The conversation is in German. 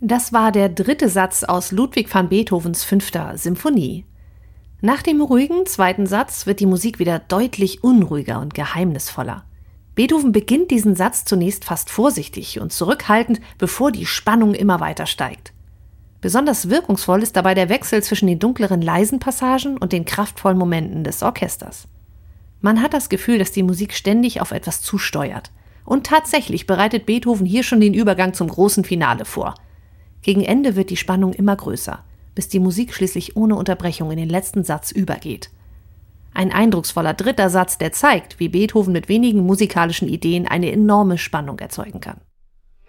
Das war der 3. Satz aus Ludwig van Beethovens 5. Symphonie. Nach dem ruhigen 2. Satz wird die Musik wieder deutlich unruhiger und geheimnisvoller. Beethoven beginnt diesen Satz zunächst fast vorsichtig und zurückhaltend, bevor die Spannung immer weiter steigt. Besonders wirkungsvoll ist dabei der Wechsel zwischen den dunkleren, leisen Passagen und den kraftvollen Momenten des Orchesters. Man hat das Gefühl, dass die Musik ständig auf etwas zusteuert. Und tatsächlich bereitet Beethoven hier schon den Übergang zum großen Finale vor. Gegen Ende wird die Spannung immer größer, bis die Musik schließlich ohne Unterbrechung in den letzten Satz übergeht. Ein eindrucksvoller 3. Satz, der zeigt, wie Beethoven mit wenigen musikalischen Ideen eine enorme Spannung erzeugen kann.